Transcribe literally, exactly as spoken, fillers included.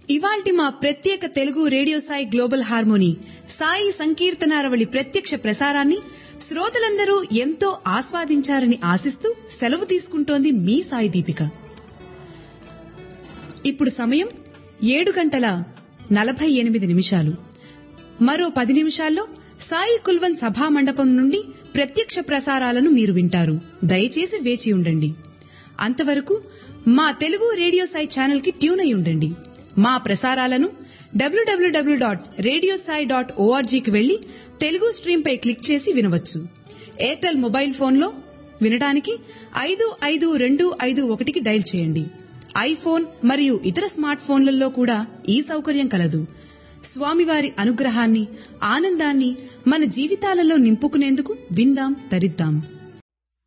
ఇవాల్టి మా ప్రత్యేక Telugu radio Sai global harmony Sai సంకీర్తనారవళి ప్రత్యక్ష ప్రసారాన్ని శ్రోతలందరూ ఎంతో ఆస్వాదించారని ఆశిస్తూ సెలవు తీసుకుంటోంది మీ సాయి దీపిక. ఇప్పుడు సమయం ఏడు గంటల నలభై ఎనిమిది నిమిషాలు. మరో పది నిమిషాల్లో సాయి కుల్వన్ సభా మండపం నుండి ప్రత్యక్ష ప్రసారాలను మీరు వింటారు. దయచేసి వేచి ఉండండి. అంతవరకు మా తెలుగు రేడియో సాయి ఛానల్ కి ట్యూన్ అయి ఉండండి. మా ప్రసారాలను డబ్ల్యూడబ్ల్యూడబ్ల్యూ డాట్ రేడియో సాయి డాట్ ఓఆర్జీకి వెళ్లి తెలుగు స్ట్రీమ్ పై క్లిక్ చేసి వినవచ్చు. ఎయిర్టెల్ మొబైల్ ఫోన్లో వినడానికి ఐదు ఐదు రెండు ఐదు ఒకటికి డైల్ చేయండి. ఐఫోన్ మరియు ఇతర స్మార్ట్ ఫోన్లలో కూడా ఈ సౌకర్యం కలదు. స్వామివారి అనుగ్రహాన్ని, ఆనందాన్ని మన జీవితాలలో నింపుకునేందుకు విందాం, తరిద్దాం.